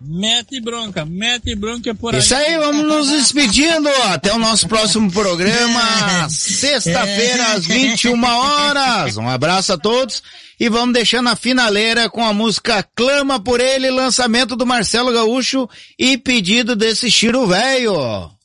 Mete bronca por aí. Isso aí, vamos nos despedindo. Até o nosso próximo programa, sexta-feira, às 21h. Um abraço a todos e vamos deixando a finaleira com a música Clama por Ele, lançamento do Marcelo Gaúcho e pedido desse Chiro Velho.